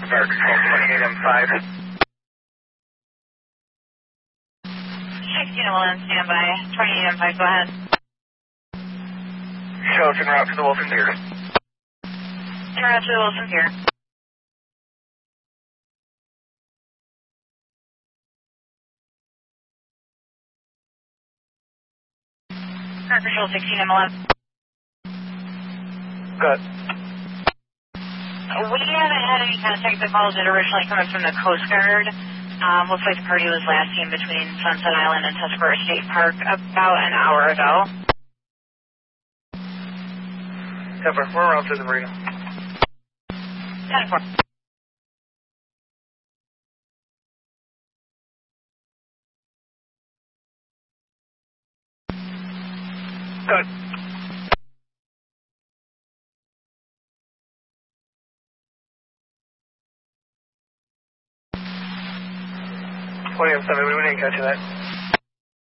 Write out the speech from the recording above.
Fire Control 28M5. 16 Wilson, standby. 28M5, go ahead. Show us en route to the Wilson Pier. En route to the Wilson Pier. Fire Control 16 MLM. Good. We haven't had any kind of technical calls that originally coming from the Coast Guard. Looks like the party was last seen between Sunset Island and Tuscarora State Park about an hour ago. Pepper, we're around to the marina. 10-4. Good. William 7, we didn't catch that.